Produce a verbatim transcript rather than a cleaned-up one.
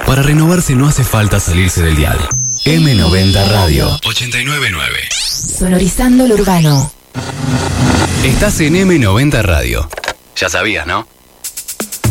Para renovarse no hace falta salirse del dial. eme noventa Radio ochenta y nueve punto nueve. Sonorizando lo urbano. Estás en eme noventa Radio. Ya sabías, ¿no?